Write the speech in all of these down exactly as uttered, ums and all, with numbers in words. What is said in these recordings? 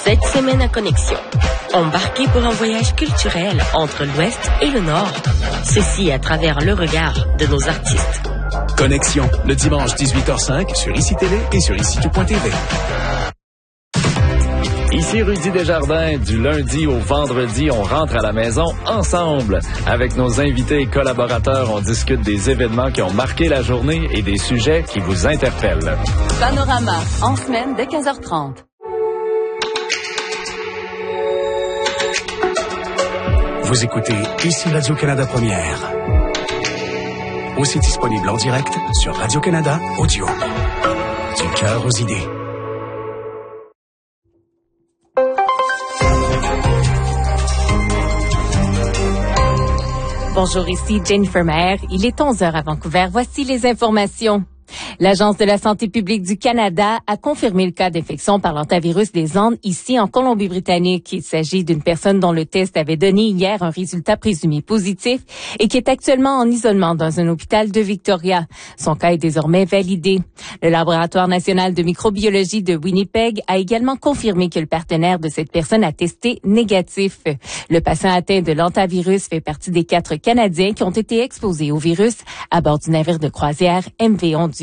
Cette semaine à Connexion, embarquez pour un voyage culturel entre l'Ouest et le Nord. Ceci à travers le regard de nos artistes. Connexion, le dimanche dix-huit heures cinq sur I C I Télé et sur I C I tout point T V. Ici Rudy Desjardins, du lundi au vendredi, on rentre à la maison ensemble. Avec nos invités et collaborateurs, on discute des événements qui ont marqué la journée et des sujets qui vous interpellent. Panorama, en semaine dès quinze heures trente. Vous écoutez ici Radio-Canada Première. Aussi disponible en direct sur Radio-Canada Audio. Du cœur aux idées. Bonjour, ici Jennifer Maher. Il est onze heures à Vancouver. Voici les informations. L'Agence de la santé publique du Canada a confirmé le cas d'infection par l'hantavirus des Andes ici en Colombie-Britannique. Il s'agit d'une personne dont le test avait donné hier un résultat présumé positif et qui est actuellement en isolement dans un hôpital de Victoria. Son cas est désormais validé. Le Laboratoire national de microbiologie de Winnipeg a également confirmé que le partenaire de cette personne a testé négatif. Le patient atteint de l'hantavirus fait partie des quatre Canadiens qui ont été exposés au virus à bord du navire de croisière M V Ondius.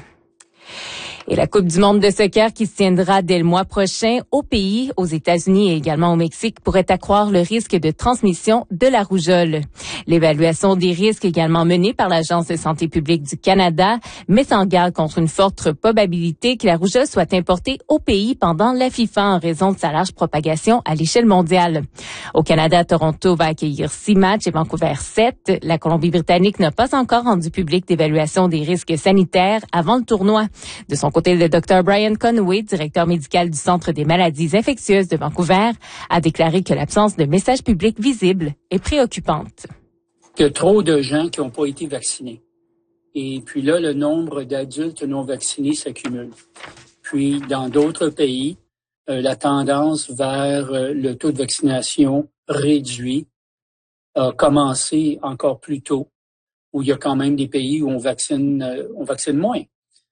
Et la Coupe du monde de soccer qui se tiendra dès le mois prochain au pays, aux États-Unis et également au Mexique pourrait accroître le risque de transmission de la rougeole. L'évaluation des risques également menée par l'Agence de santé publique du Canada met en garde contre une forte probabilité que la rougeole soit importée au pays pendant la FIFA en raison de sa large propagation à l'échelle mondiale. Au Canada, Toronto va accueillir six matchs et Vancouver sept. La Colombie-Britannique n'a pas encore rendu public d'évaluation des risques sanitaires avant le tournoi. De son côté, le docteur Brian Conway, directeur médical du Centre des maladies infectieuses de Vancouver, a déclaré que l'absence de message public visible est préoccupante. Il y a trop de gens qui n'ont pas été vaccinés. Et puis là, le nombre d'adultes non vaccinés s'accumule. Puis, dans d'autres pays, euh, la tendance vers euh, le taux de vaccination réduit a commencé encore plus tôt, où il y a quand même des pays où on vaccine, euh, on vaccine moins.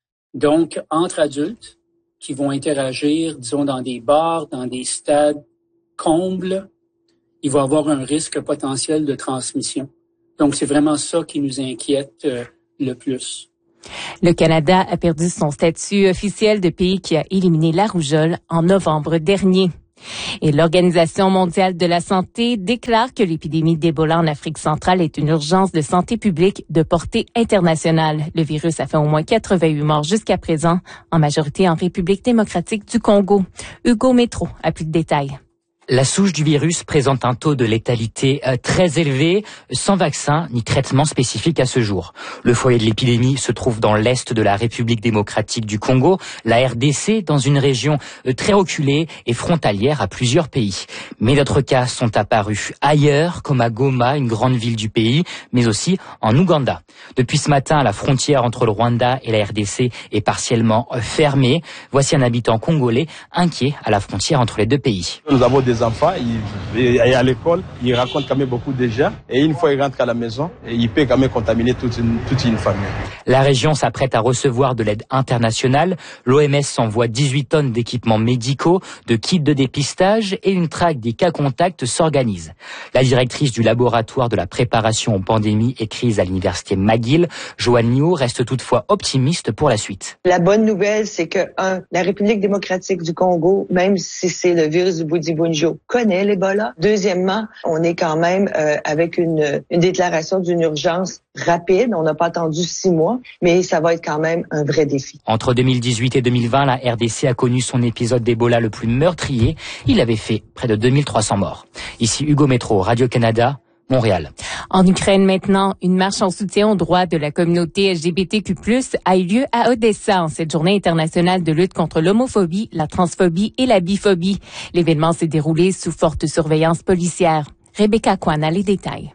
Donc, entre adultes qui vont interagir, disons, dans des bars, dans des stades combles, il va y avoir un risque potentiel de transmission. Donc, c'est vraiment ça qui nous inquiète euh, le plus. Le Canada a perdu son statut officiel de pays qui a éliminé la rougeole en novembre dernier. Et l'Organisation mondiale de la santé déclare que l'épidémie d'Ebola en Afrique centrale est une urgence de santé publique de portée internationale. Le virus a fait au moins quatre-vingt-huit morts jusqu'à présent, en majorité en République démocratique du Congo. Hugo Métro a plus de détails. La souche du virus présente un taux de létalité euh, très élevé, sans vaccin ni traitement spécifique à ce jour. Le foyer de l'épidémie se trouve dans l'est de la République démocratique du Congo, la R D C, dans une région euh, très reculée et frontalière à plusieurs pays. Mais d'autres cas sont apparus ailleurs, comme à Goma, une grande ville du pays, mais aussi en Ouganda. Depuis ce matin, la frontière entre le Rwanda et la R D C est partiellement euh, fermée. Voici un habitant congolais inquiet à la frontière entre les deux pays. Nous avons des enfants, ils, à l'école, ils racontent quand même beaucoup déjà. Et une fois ils rentrent à la maison, ils peuvent quand même contaminer toute une, toute une famille. La région s'apprête à recevoir de l'aide internationale. L'O M S envoie dix-huit tonnes d'équipements médicaux, de kits de dépistage et une traque des cas contacts s'organise. La directrice du laboratoire de la préparation aux pandémies et crises à l'université McGill, Joanne Niou, reste toutefois optimiste pour la suite. La bonne nouvelle, c'est que, un, la République démocratique du Congo, même si c'est le virus du Bundibugyo, connaît l'Ebola. Deuxièmement, on est quand même euh, avec une, une déclaration d'une urgence rapide. On n'a pas attendu six mois, mais ça va être quand même un vrai défi. Entre deux mille dix-huit et deux mille vingt, la R D C a connu son épisode d'Ebola le plus meurtrier. Il avait fait près de deux mille trois cents morts. Ici Hugo Métro, Radio-Canada, Montréal. En Ukraine maintenant, une marche en soutien aux droits de la communauté L G B T Q plus, a eu lieu à Odessa en cette journée internationale de lutte contre l'homophobie, la transphobie et la biphobie. L'événement s'est déroulé sous forte surveillance policière. Rebecca Kwan a les détails.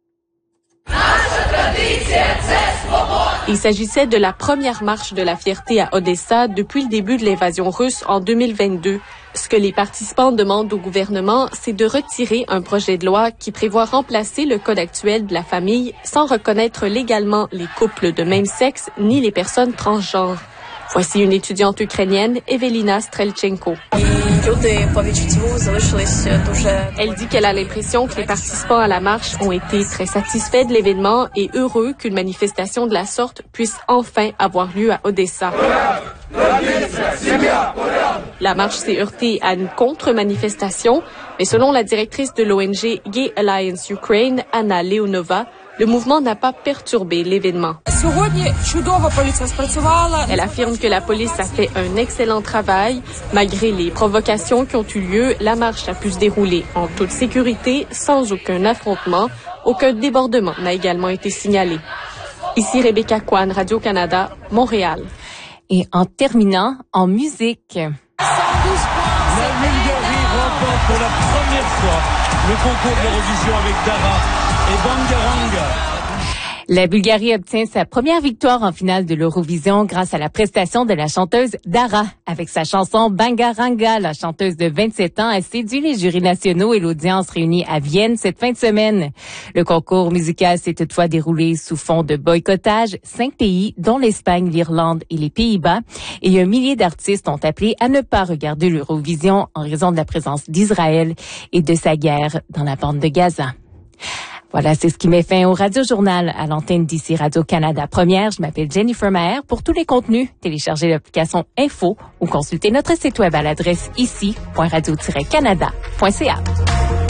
Il s'agissait de la première marche de la fierté à Odessa depuis le début de l'invasion russe en deux mille vingt-deux. Ce que les participants demandent au gouvernement, c'est de retirer un projet de loi qui prévoit remplacer le code actuel de la famille sans reconnaître légalement les couples de même sexe ni les personnes transgenres. Voici une étudiante ukrainienne, Evelina Strelchenko. Elle dit qu'elle a l'impression que les participants à la marche ont été très satisfaits de l'événement et heureux qu'une manifestation de la sorte puisse enfin avoir lieu à Odessa. La marche s'est heurtée à une contre-manifestation, mais selon la directrice de l'O N G Gay Alliance Ukraine, Anna Leonova, le mouvement n'a pas perturbé l'événement. Elle affirme que la police a fait un excellent travail. Malgré les provocations qui ont eu lieu, la marche a pu se dérouler en toute sécurité, sans aucun affrontement. Aucun débordement n'a également été signalé. Ici Rebecca Kwan, Radio-Canada, Montréal. Et en terminant, en musique. La Bulgarie remporte pour la première fois le concours de l'Eurovision avec Dara et Bangaranga. La Bulgarie obtient sa première victoire en finale de l'Eurovision grâce à la prestation de la chanteuse Dara. Avec sa chanson Bangaranga, la chanteuse de vingt-sept ans a séduit les jurys nationaux et l'audience réunie à Vienne cette fin de semaine. Le concours musical s'est toutefois déroulé sous fond de boycottage. Cinq pays, dont l'Espagne, l'Irlande et les Pays-Bas, et un millier d'artistes ont appelé à ne pas regarder l'Eurovision en raison de la présence d'Israël et de sa guerre dans la bande de Gaza. Voilà, c'est ce qui met fin au Radio-Journal à l'antenne d'ici Radio-Canada Première. Je m'appelle Jennifer Maher. Pour tous les contenus, téléchargez l'application Info ou consultez notre site web à l'adresse ici point radio tiret canada point c a.